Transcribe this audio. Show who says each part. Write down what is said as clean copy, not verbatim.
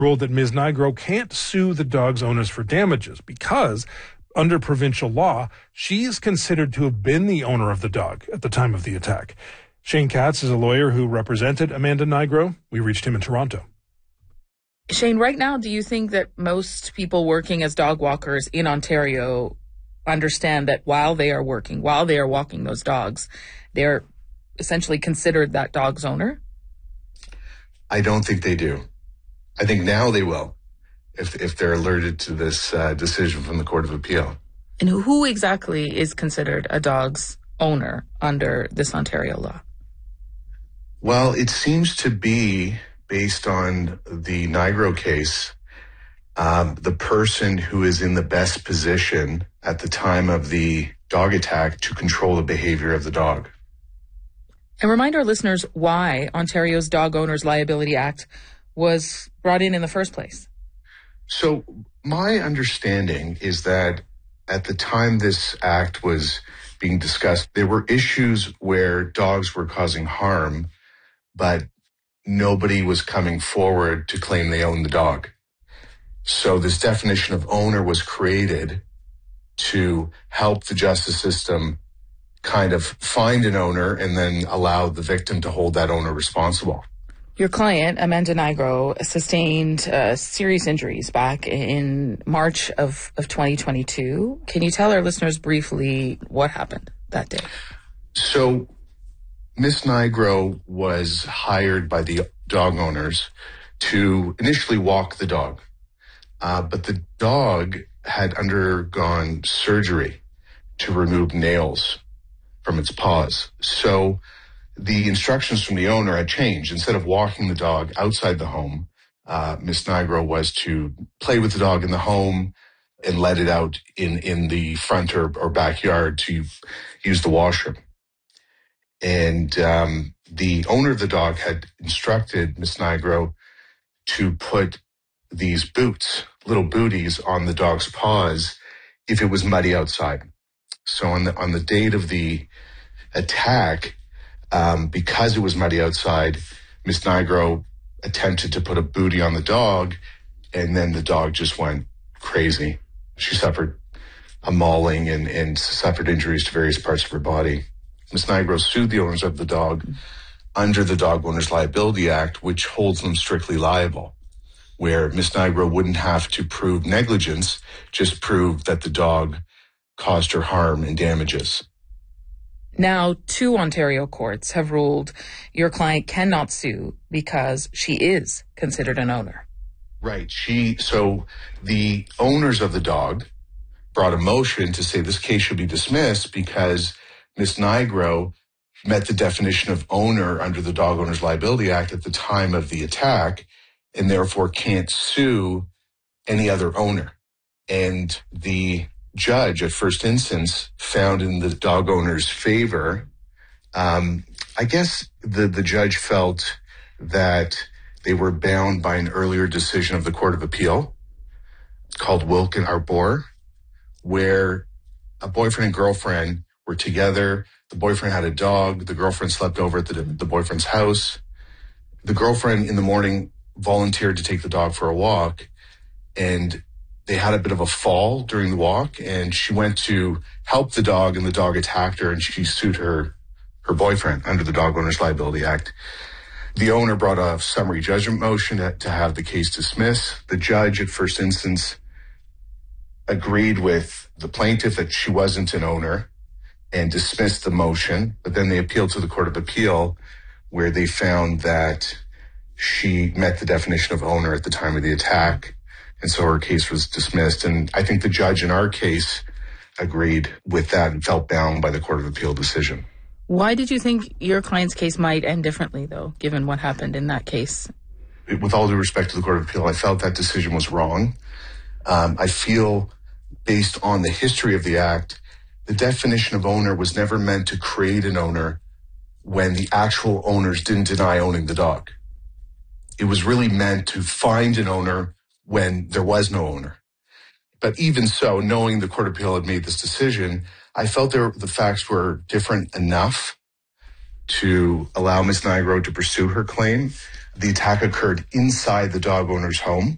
Speaker 1: ruled that Ms. Nigro can't sue the dog's owners for damages because, under provincial law, she is considered to have been the owner of the dog at the time of the attack. Shane Katz is a lawyer who represented Amanda Nigro. We reached him in Toronto.
Speaker 2: Shane, right now, do you think that most people working as dog walkers in Ontario understand that while they are walking those dogs, they're essentially considered that dog's owner?
Speaker 3: I don't think they do. I think now they will, if they're alerted to this decision from the Court of Appeal.
Speaker 2: And who exactly is considered a dog's owner under this Ontario law?
Speaker 3: Well, it seems to be, based on the Nigro case, the person who is in the best position at the time of the dog attack to control the behavior of the dog.
Speaker 2: And remind our listeners why Ontario's Dog Owners Liability Act was brought in the first place.
Speaker 3: So my understanding is that at the time this act was being discussed, there were issues where dogs were causing harm, but nobody was coming forward to claim they owned the dog. So this definition of owner was created to help the justice system kind of find an owner and then allow the victim to hold that owner responsible.
Speaker 2: Your client, Amanda Nigro, sustained serious injuries back in March of 2022. Can you tell our listeners briefly what happened that day?
Speaker 3: So Miss Nigro was hired by the dog owners to initially walk the dog. But the dog had undergone surgery to remove nails from its paws. So the instructions from the owner had changed. Instead of walking the dog outside the home, Miss Nigro was to play with the dog in the home and let it out in the front or backyard to use the washroom. And the owner of the dog had instructed Miss Nigro to put these boots, little booties, on the dog's paws if it was muddy outside. So on the date of the attack, because it was muddy outside, Miss Nigro attempted to put a booty on the dog, and then the dog just went crazy. She suffered a mauling and suffered injuries to various parts of her body. Miss Nigro sued the owners of the dog under the Dog Owners Liability Act, which holds them strictly liable, where Miss Nigro wouldn't have to prove negligence, just prove that the dog caused her harm and damages.
Speaker 2: Now, 2 Ontario courts have ruled your client cannot sue because she is considered an owner.
Speaker 3: Right. So the owners of the dog brought a motion to say this case should be dismissed because Miss Nigro met the definition of owner under the Dog Owners Liability Act at the time of the attack and therefore can't sue any other owner. And the judge at first instance found in the dog owner's favor. I guess the judge felt that they were bound by an earlier decision of the Court of Appeal called Wilk and Arbor, where a boyfriend and girlfriend were together. The boyfriend had a dog. The girlfriend slept over at the boyfriend's house. The girlfriend in the morning volunteered to take the dog for a walk, and they had a bit of a fall during the walk, and she went to help the dog, and the dog attacked her, and she sued her boyfriend under the Dog Owners Liability Act. The owner brought a summary judgment motion to have the case dismissed. The judge at first instance agreed with the plaintiff that she wasn't an owner and dismissed the motion, but then they appealed to the Court of Appeal, where they found that she met the definition of owner at the time of the attack, and so her case was dismissed. And I think the judge in our case agreed with that and felt bound by the Court of Appeal decision.
Speaker 2: Why did you think your client's case might end differently, though, given what happened in that case?
Speaker 3: With all due respect to the Court of Appeal, I felt that decision was wrong. I feel, based on the history of the Act, the definition of owner was never meant to create an owner when the actual owners didn't deny owning the dog. It was really meant to find an owner when there was no owner. But even so, knowing the Court of Appeal had made this decision, I felt the facts were different enough to allow Ms. Nigro to pursue her claim. The attack occurred inside the dog owner's home.